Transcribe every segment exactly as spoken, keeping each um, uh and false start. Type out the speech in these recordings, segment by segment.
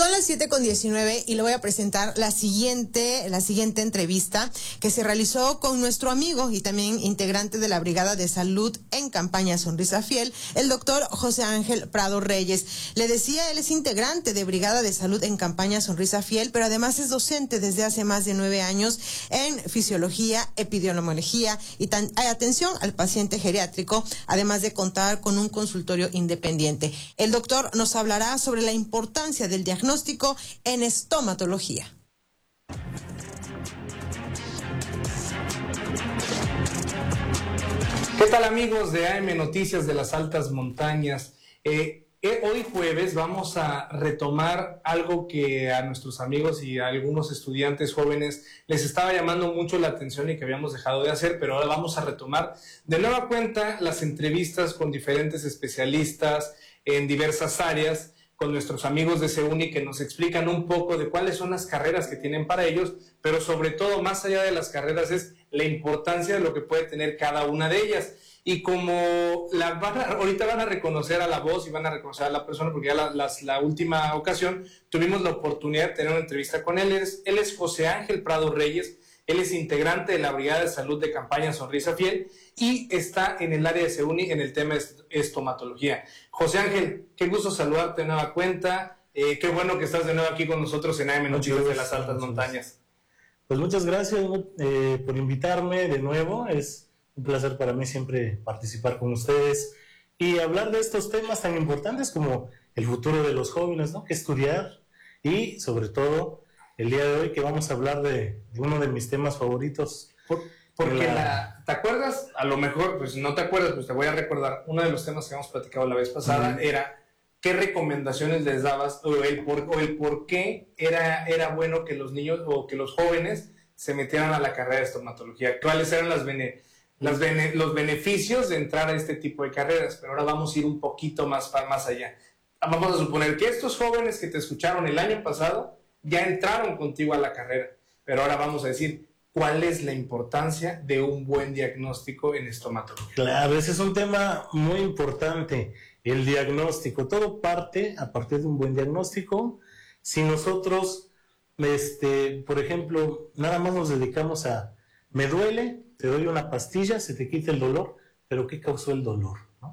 Son las siete con diecinueve y le voy a presentar la siguiente, la siguiente entrevista que se realizó con nuestro amigo y también integrante de la Brigada de Salud en Campaña Sonrisa Fiel, el doctor José Ángel Prado Reyes. Le decía, él es integrante de Brigada de Salud en Campaña Sonrisa Fiel, pero además es docente desde hace más de nueve años en fisiología, epidemiología y tan, atención al paciente geriátrico, además de contar con un consultorio independiente. El doctor nos hablará sobre la importancia del diagnóstico diagnóstico en estomatología. ¿Qué tal, amigos de A M Noticias de las Altas Montañas? Eh, eh, hoy jueves vamos a retomar algo que a nuestros amigos y a algunos estudiantes jóvenes les estaba llamando mucho la atención y que habíamos dejado de hacer, pero ahora vamos a retomar de nueva cuenta las entrevistas con diferentes especialistas en diversas áreas, con nuestros amigos de CEUNI que nos explican un poco de cuáles son las carreras que tienen para ellos, pero sobre todo, más allá de las carreras, es la importancia de lo que puede tener cada una de ellas. Y como la van a, ahorita van a reconocer a la voz y van a reconocer a la persona, porque ya la, las, la última ocasión tuvimos la oportunidad de tener una entrevista con él. Él es, él es José Ángel Prado Reyes. Él es integrante de la Brigada de Salud de Campaña Sonrisa Fiel y está en el área de CEUNI en el tema de estomatología. José Ángel, qué gusto saludarte de nueva cuenta. Eh, qué bueno que estás de nuevo aquí con nosotros en A M Noticias de las Altas Montañas. Pues muchas gracias eh, por invitarme de nuevo. Es un placer para mí siempre participar con ustedes y hablar de estos temas tan importantes como el futuro de los jóvenes, ¿no? Que estudiar y sobre todo el día de hoy que vamos a hablar de, de uno de mis temas favoritos. Por, porque, la... la, ¿te acuerdas? A lo mejor, pues no te acuerdas, pues te voy a recordar. Uno de los temas que hemos platicado la vez pasada uh-huh. era qué recomendaciones les dabas o el por, o el por qué era, era bueno que los niños o que los jóvenes se metieran a la carrera de estomatología. ¿Cuáles eran las bene, las bene, los beneficios de entrar a este tipo de carreras? Pero ahora vamos a ir un poquito más, más allá. Vamos a suponer que estos jóvenes que te escucharon el año pasado ya entraron contigo a la carrera, pero ahora vamos a decir cuál es la importancia de un buen diagnóstico en estomatología. Claro, ese es un tema muy importante, el diagnóstico. Todo parte a partir de un buen diagnóstico. Si nosotros, este, por ejemplo, nada más nos dedicamos a, me duele, te doy una pastilla, se te quita el dolor, pero ¿qué causó el dolor? ¿No?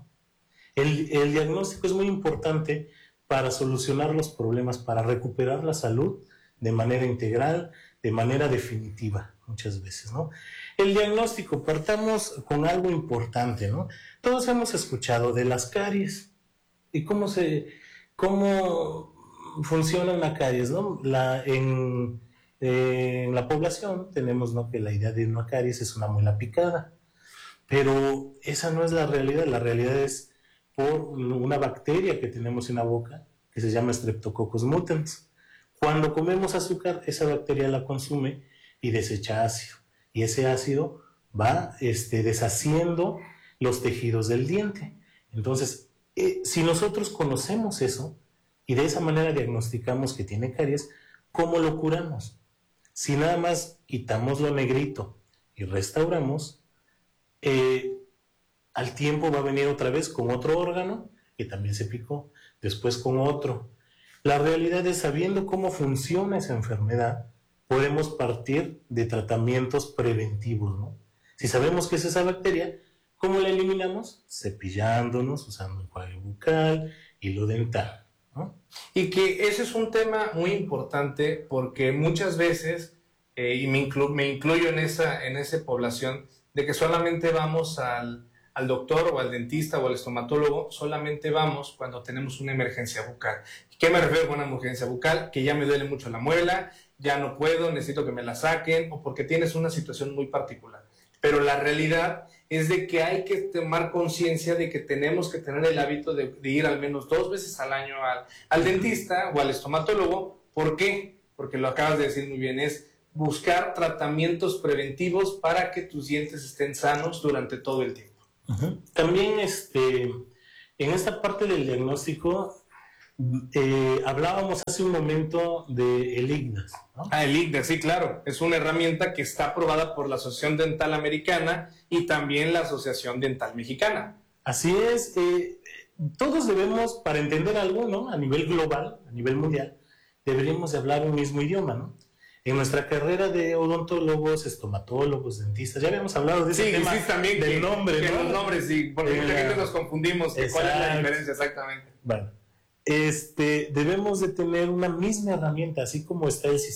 El, el diagnóstico es muy importante para solucionar los problemas, para recuperar la salud de manera integral, de manera definitiva, muchas veces, ¿no? El diagnóstico, partamos con algo importante, ¿no? Todos hemos escuchado de las caries y cómo se, cómo funciona una caries, ¿no? La, en, eh, en la población tenemos, ¿no?, que la idea de una caries es una muela picada, pero esa no es la realidad. La realidad es por una bacteria que tenemos en la boca, que se llama Streptococcus mutans. Cuando comemos azúcar, esa bacteria la consume y desecha ácido. Y ese ácido va este, deshaciendo los tejidos del diente. Entonces, eh, si nosotros conocemos eso y de esa manera diagnosticamos que tiene caries, ¿cómo lo curamos? Si nada más quitamos lo negrito y restauramos, eh, al tiempo va a venir otra vez con otro órgano que también se picó, después con otro. La realidad es, sabiendo cómo funciona esa enfermedad, podemos partir de tratamientos preventivos, ¿no? Si sabemos que es esa bacteria, ¿cómo la eliminamos? Cepillándonos, usando enjuague bucal, hilo dental, ¿no? Y que ese es un tema muy importante porque muchas veces, eh, y me, inclu me incluyo en esa, en esa población, de que solamente vamos al al doctor o al dentista o al estomatólogo, solamente vamos cuando tenemos una emergencia bucal. ¿Qué me refiero con una emergencia bucal? Que ya me duele mucho la muela, ya no puedo, necesito que me la saquen, o porque tienes una situación muy particular. Pero la realidad es de que hay que tomar conciencia de que tenemos que tener el hábito de, de ir al menos dos veces al año al, al dentista o al estomatólogo. ¿Por qué? Porque lo acabas de decir muy bien, es buscar tratamientos preventivos para que tus dientes estén sanos durante todo el tiempo. Uh-huh. También este, en esta parte del diagnóstico eh, hablábamos hace un momento de el I G N A S, ¿no? Ah, el I G N A S, sí, claro. Es una herramienta que está aprobada por la Asociación Dental Americana y también la Asociación Dental Mexicana. Así es. Eh, todos debemos, para entender algo, ¿no?, a nivel global, a nivel mundial, deberíamos de hablar un mismo idioma, ¿no? En nuestra carrera de odontólogos, estomatólogos, dentistas, ya habíamos hablado de ese sí, tema sí, también del que, nombre, que ¿no? los nombres, sí, porque Eh, mucha gente nos confundimos, que cuál es la diferencia exactamente. Bueno, este, debemos de tener una misma herramienta, así como está el sistema